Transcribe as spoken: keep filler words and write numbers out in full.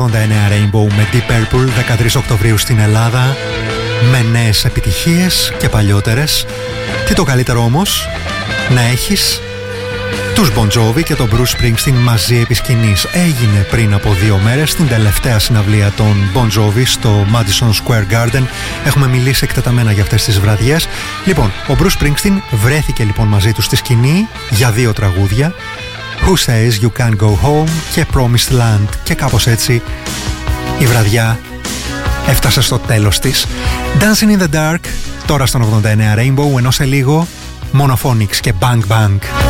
ογδόντα εννέα Rainbow με Deep Purple, δεκατρείς Οκτωβρίου στην Ελλάδα, με νέες επιτυχίες και παλιότερες. Τι το καλύτερο όμως, να έχεις τους Bon Jovi και τον Bruce Springsteen μαζί επί σκηνής. Έγινε πριν από δύο μέρες στην τελευταία συναυλία των Bon Jovi στο Madison Square Garden. Έχουμε μιλήσει εκτεταμένα για αυτές τις βραδιές. Λοιπόν, ο Bruce Springsteen βρέθηκε λοιπόν μαζί του στη σκηνή για δύο τραγούδια, Who Says You Can't Go Home και Promised Land, και κάπως έτσι η βραδιά έφτασε στο τέλος της. Dancing in the Dark τώρα στον ογδόντα εννέα Rainbow, ενώ σε λίγο Monophonics και Bang Bang.